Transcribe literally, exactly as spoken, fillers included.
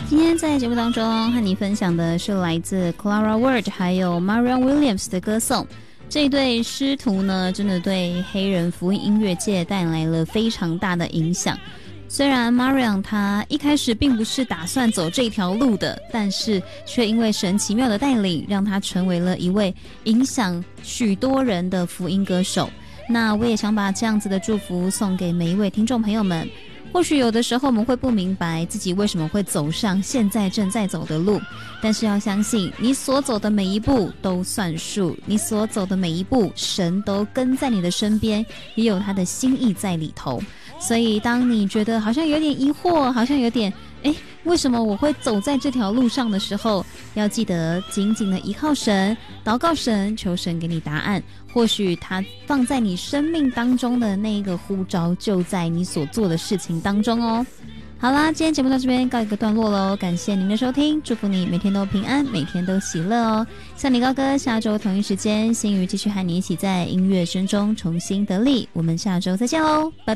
今天在节目当中和你分享的是来自 Clara Ward 还有 Marianne Williams 的歌颂。这一对师徒呢，真的对黑人福音音乐界带来了非常大的影响。虽然 Marianne 她一开始并不是打算走这条路的，但是却因为神奇妙的带领，让她成为了一位影响许多人的福音歌手。那我也想把这样子的祝福送给每一位听众朋友们。或许有的时候我们会不明白自己为什么会走上现在正在走的路，但是要相信你所走的每一步都算数，你所走的每一步神都跟在你的身边，也有他的心意在里头。所以当你觉得好像有点疑惑，好像有点诶为什么我会走在这条路上的时候，要记得紧紧的依靠神，祷告神，求神给你答案。或许他放在你生命当中的那一个呼召，就在你所做的事情当中哦。好啦，今天节目到这边告一个段落咯，感谢您的收听，祝福你每天都平安，每天都喜乐哦。向你高歌，下周同一时间，新宇继续和你一起在音乐声中重新得力，我们下周再见喽，拜拜。